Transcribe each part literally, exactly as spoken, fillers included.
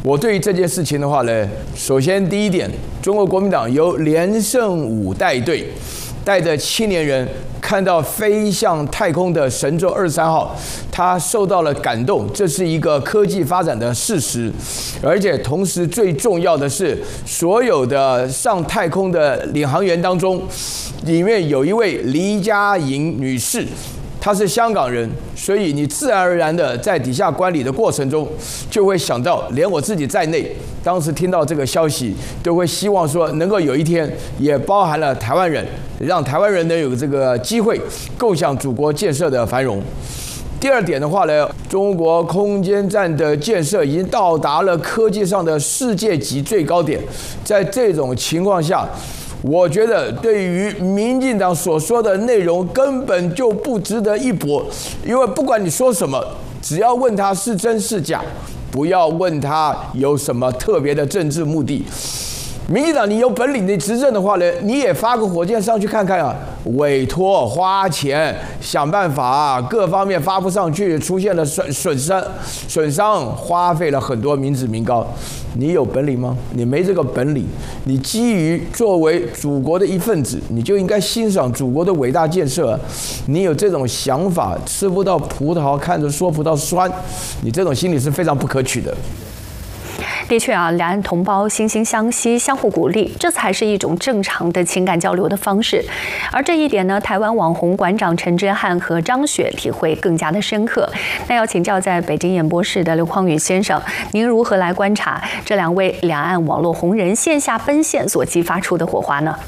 我对于这件事情的话呢，首先第一点，中国国民党由连胜武带队，带着青年人看到飞向太空的神舟二十三号，他受到了感动，这是一个科技发展的事实。而且同时最重要的是，所有的上太空的领航员当中，里面有一位黎佳莹女士。她是香港人，所以你自然而然的在底下观礼的过程中，就会想到，连我自己在内，当时听到这个消息，都会希望说，能够有一天也包含了台湾人，让台湾人能有这个机会共享祖国建设的繁荣。第二点的话呢，中国空间站的建设已经到达了科技上的世界级最高点，在这种情况下，我觉得对于民进党所说的内容根本就不值得一驳，因为不管你说什么，只要问他是真是假，不要问他有什么特别的政治目的。民进党，你有本领，你执政的话呢，你也发个火箭上去看看啊！委托、花钱、想办法、啊，各方面发不上去，出现了损损伤、损伤，花费了很多民脂民膏。你有本领吗？你没这个本领。你基于作为祖国的一份子，你就应该欣赏祖国的伟大建设啊。你有这种想法，吃不到葡萄看着说葡萄酸，你这种心理是非常不可取的。 的确啊，两岸同胞惺惺相惜，相互鼓励，这才是一种正常的情感交流的方式。而这一点呢，台湾网红馆长陈之汉和张雪体会更加的深刻。那要请教在北京演播室的刘匡宇先生，您如何来观察这两位两岸网络红人线下奔现所激发出的火花呢？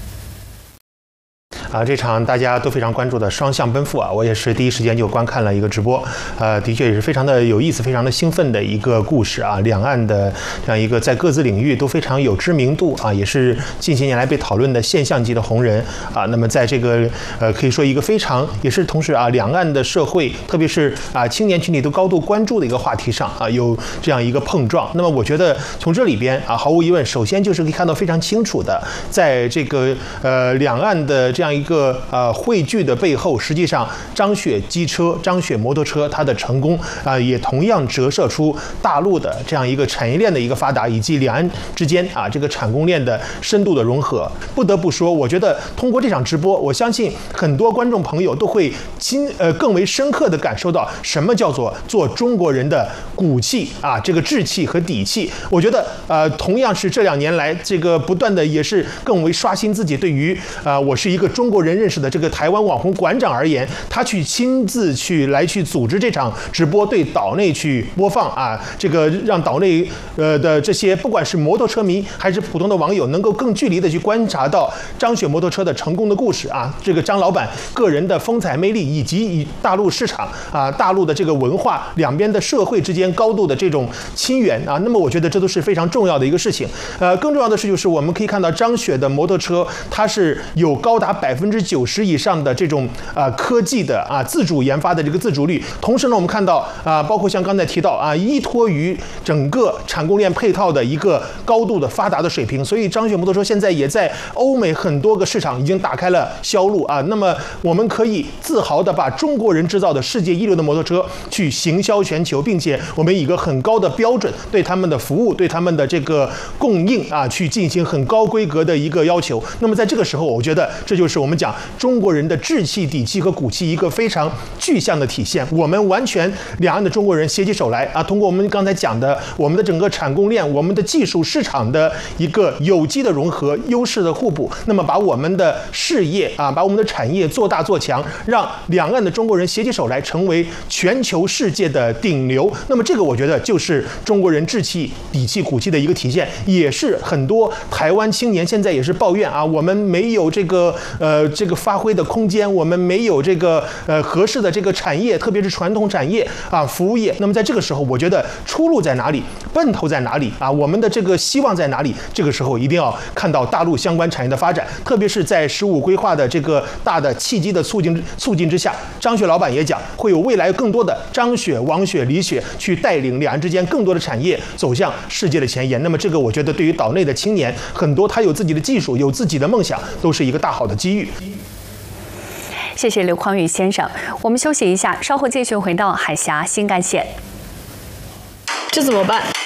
啊，这场大家都非常关注的双向奔赴啊，我也是第一时间就观看了一个直播，呃，的确也是非常的有意思、非常的兴奋的一个故事啊。两岸的这样一个在各自领域都非常有知名度啊，也是近些年来被讨论的现象级的红人啊。那么在这个呃，可以说一个非常也是同时啊，两岸的社会，特别是啊青年群体都高度关注的一个话题上啊，有这样一个碰撞。那么我觉得从这里边啊，毫无疑问，首先就是可以看到非常清楚的，在这个呃两岸的这样一个呃汇聚的背后，实际上张雪机车、张雪摩托车它的成功啊、呃，也同样折射出大陆的这样一个产业链的一个发达，以及两岸之间啊这个产供链的深度的融合。不得不说，我觉得通过这场直播，我相信很多观众朋友都会亲呃更为深刻的感受到什么叫做做中国人的骨气啊，这个志气和底气。我觉得呃同样是这两年来这个不断的也是更为刷新自己对于啊、呃、我是一个中国人认识的这个台湾网红馆长而言，他去亲自去来去组织这场直播，对岛内去播放啊，这个让岛内呃的这些不管是摩托车迷还是普通的网友，能够更距离的去观察到张雪摩托车的成功的故事啊，这个张老板个人的风采魅力，以及与大陆市场啊、大陆的这个文化两边的社会之间高度的这种亲缘啊，那么我觉得这都是非常重要的一个事情。呃，更重要的是就是我们可以看到张雪的摩托车，它是有高达百分之九十以上的这种啊科技的啊自主研发的这个自主率。同时呢，我们看到啊，包括像刚才提到啊，依托于整个产供链配套的一个高度的发达的水平，所以张雪摩托车现在也在欧美很多个市场已经打开了销路啊。那么我们可以自豪的把中国人制造的世界一流的摩托车去行销全球，并且我们以一个很高的标准对他们的服务、对他们的这个供应啊，去进行很高规格的一个要求。那么在这个时候，我觉得这就是我们讲中国人的志气、底气和骨气一个非常具象的体现。我们完全两岸的中国人携起手来啊，通过我们刚才讲的我们的整个产供链、我们的技术市场的一个有机的融合、优势的互补，那么把我们的事业啊，把我们的产业做大做强，让两岸的中国人携起手来，成为全球世界的顶流。那么这个我觉得就是中国人志气、底气、骨气的一个体现，也是很多台湾青年现在也是抱怨啊，我们没有这个呃这个发挥的空间，我们没有这个呃合适的这个产业，特别是传统产业啊、服务业。那么在这个时候，我觉得出路在哪里，奔头在哪里啊？我们的这个希望在哪里？这个时候一定要看到大陆相关产业的发展，特别是在“十五”规划的这个大的契机的促进促进之下，张雪老板也讲，会有未来更多的张雪、王雪、李雪去带领两岸之间更多的产业走向世界的前沿。那么这个我觉得对于岛内的青年，很多他有自己的技术，有自己的梦想，都是一个大好的机遇。 谢谢刘匡宇先生，我们休息一下，稍后继续回到海峡新干线。 这怎么办？